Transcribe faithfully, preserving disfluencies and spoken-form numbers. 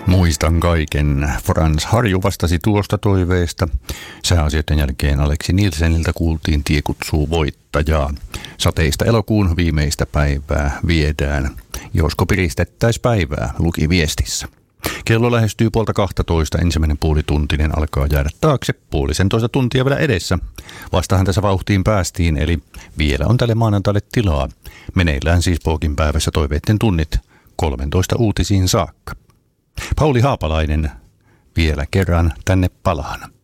Muistan kaiken. Frans Harju vastasi tuosta toiveesta. Sääasioiden jälkeen Aleksi Nielseniltä kuultiin Tie kutsuu voittajaa. Sateista elokuun viimeistä päivää viedään. Josko piristettäis päivää, luki viestissä. Kello lähestyy puolta kahtatoista, ensimmäinen puolituntinen alkaa jäädä taakse, puolisentoista tuntia vielä edessä. Vastahan tässä vauhtiin päästiin, eli vielä on tälle maanantaille tilaa. Meneillään siis Pookin päivässä toiveitten tunnit kolmetoista uutisiin saakka. Pauli Haapalainen vielä kerran tänne palaan.